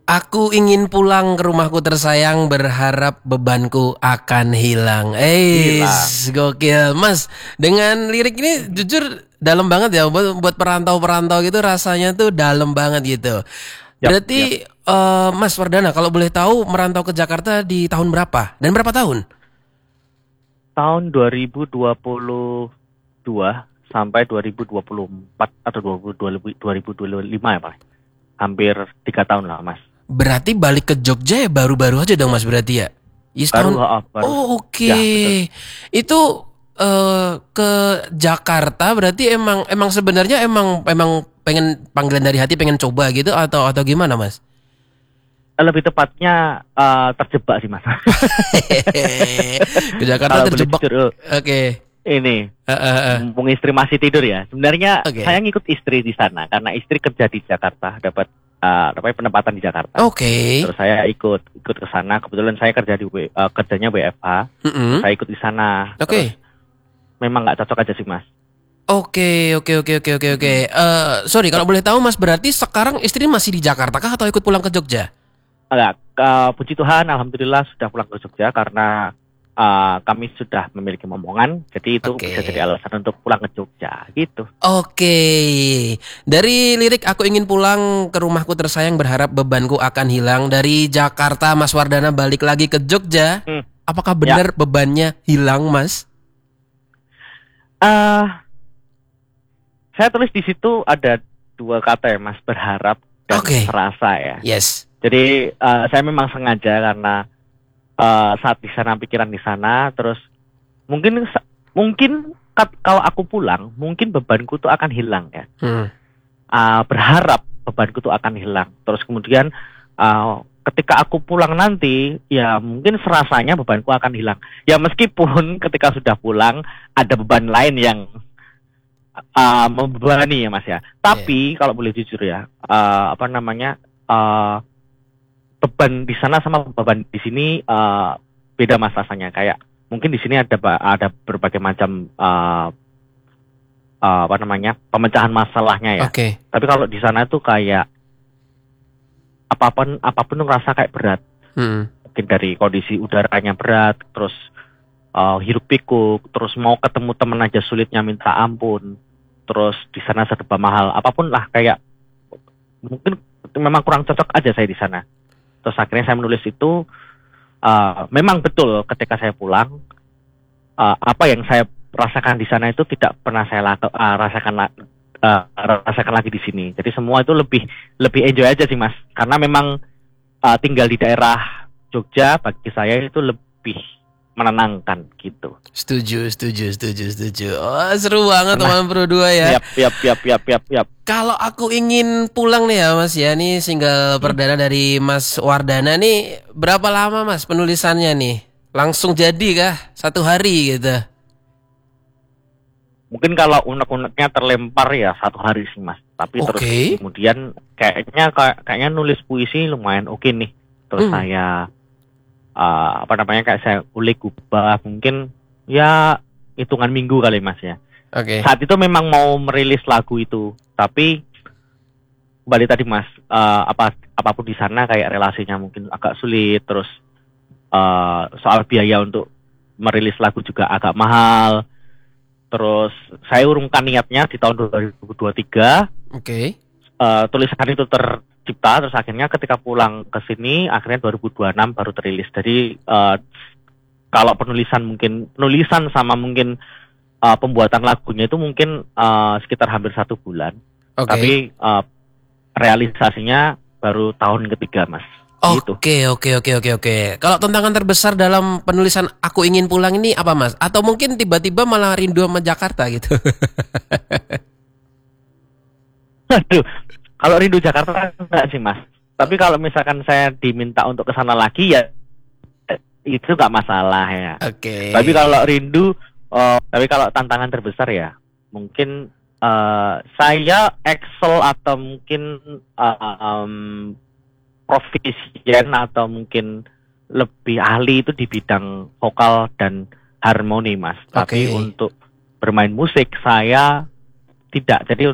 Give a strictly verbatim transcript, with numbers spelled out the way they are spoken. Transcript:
Aku ingin pulang ke rumahku tersayang, berharap bebanku akan hilang. Eh, Hilang. gokil, Mas. Dengan lirik ini jujur dalam banget ya buat, buat perantau-perantau gitu, rasanya tuh dalam banget gitu. Yap, yap. Berarti eh, Mas Wardana, kalau boleh tahu merantau ke Jakarta di tahun berapa dan berapa tahun? Tahun dua ribu dua puluh dua sampai dua ribu dua puluh empat atau dua ribu dua puluh, dua ribu dua puluh lima ya Pak. Hampir tiga tahun lah Mas. Berarti balik ke Jogja ya baru-baru aja dong Mas berarti ya? Iya Baru, setahun. ah, baru. Oh oke. Ya, betul. Itu eh, ke Jakarta berarti emang emang sebenarnya emang emang pengen panggilan dari hati pengen coba gitu atau atau gimana Mas? Lebih tepatnya eh, terjebak sih Mas. Ke Jakarta Kalau boleh terjebak. jujur, Oke. ini Eh, eh, eh. mumpung istri masih tidur ya. Sebenarnya Oke. saya ngikut istri di sana karena istri kerja di Jakarta, dapat eh, apa penempatan di Jakarta. Oke. Terus saya ikut ikut ke sana. Kebetulan saya kerja di W- eh, kerjanya W F H. Mm-mm. Saya ikut di sana. Oke. Terus memang nggak cocok aja sih Mas. Oke, oke, oke, oke, oke, oke. Eh, sorry kalau boleh tahu Mas, berarti sekarang istri masih di Jakarta kah atau ikut pulang ke Jogja? Enggak, eh, puji Tuhan, alhamdulillah sudah pulang ke Jogja karena eh, kami sudah memiliki momongan, jadi itu Oke. bisa jadi alasan untuk pulang ke Jogja, gitu. Oke, dari lirik aku ingin pulang ke rumahku tersayang, berharap bebanku akan hilang. Dari Jakarta Mas Wardana balik lagi ke Jogja. Hmm. Apakah benar bebannya hilang Mas? Eh, saya tulis di situ ada dua kata ya, Mas, berharap dan Oke. serasa ya. Yes. Jadi eh, saya memang sengaja karena eh, saat di sana pikiran di sana, terus mungkin mungkin kat- kalau aku pulang, mungkin bebanku tuh akan hilang ya. Hmm. Uh, berharap bebanku tuh akan hilang. Terus kemudian uh, ketika aku pulang nanti, ya mungkin serasanya bebanku akan hilang. Ya meskipun ketika sudah pulang ada beban lain yang uh, membebani ya Mas ya. Tapi kalau boleh jujur ya, uh, apa namanya uh, beban di sana sama beban di sini uh, beda Mas rasanya. Kayak mungkin di sini ada ba- ada berbagai macam uh, uh, apa namanya pemecahan masalahnya ya. Oke. Tapi kalau di sana tuh kayak apapun apapun tuh ngerasa kayak berat. Hmm. Mungkin dari kondisi udaranya berat, terus uh, hiruk pikuk, terus mau ketemu teman aja sulitnya minta ampun. Terus di sana serba mahal, apapun lah kayak mungkin memang kurang cocok aja saya di sana. Terus akhirnya saya menulis itu uh, memang betul ketika saya pulang uh, apa yang saya rasakan di sana itu tidak pernah saya laku, uh, rasakan la- uh, rasakan lagi di sini. Jadi semua itu lebih lebih enjoy aja sih Mas. Karena memang uh, tinggal di daerah Jogja bagi saya itu lebih menenangkan gitu. Setuju, setuju, setuju, setuju. Oh, seru banget Pernah. teman Pro dua ya. Yap, yap, yap, yap, yap, yap. Kalau aku ingin pulang nih ya Mas ya, nih single perdana dari Mas Wardana nih, berapa lama Mas penulisannya nih? Langsung jadi kah? Satu hari gitu? Mungkin kalau unek-uneknya terlempar ya satu hari sih Mas. Tapi terus Oke. kemudian kayaknya kayak- kayaknya nulis puisi lumayan oke nih. Terus Hmm. saya uh, apa namanya kayak saya ulik ubah mungkin ya hitungan minggu kali Mas ya. Oke. Saat itu memang mau merilis lagu itu, tapi kembali tadi Mas, uh, apa apapun di sana kayak relasinya mungkin agak sulit, terus uh, soal biaya untuk merilis lagu juga agak mahal. Terus saya urungkan niatnya di tahun dua ribu dua puluh tiga, Oke. uh, tulisan itu tercipta, terus akhirnya ketika pulang ke sini, akhirnya dua ribu dua puluh enam baru terilis. Jadi uh, kalau penulisan mungkin penulisan sama mungkin uh, pembuatan lagunya itu mungkin uh, sekitar hampir satu bulan. Oke. Tapi uh, realisasinya baru tahun ketiga Mas. Gitu. Oke, oke, oke, oke, oke. Kalau tantangan terbesar dalam penulisan Aku Ingin Pulang ini apa Mas? Atau mungkin tiba-tiba malah rindu sama Jakarta gitu? Aduh, kalau rindu Jakarta enggak sih Mas. Tapi kalau misalkan saya diminta untuk ke sana lagi ya itu nggak masalah ya. Oke. Tapi kalau rindu, oh, tapi kalau tantangan terbesar ya mungkin uh, saya Excel atau mungkin uh, um, profisien atau mungkin lebih ahli itu di bidang vokal dan harmoni Mas. Tapi Oke. untuk bermain musik saya tidak. Jadi